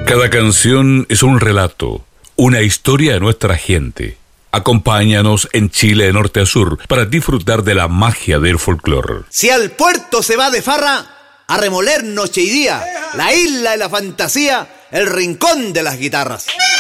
Cada canción es un relato, una historia de nuestra gente. Acompáñanos en Chile de norte a sur para disfrutar de la magia del folclore. Si al puerto se va de farra, a remoler noche y día, la isla de la fantasía, el rincón de las guitarras.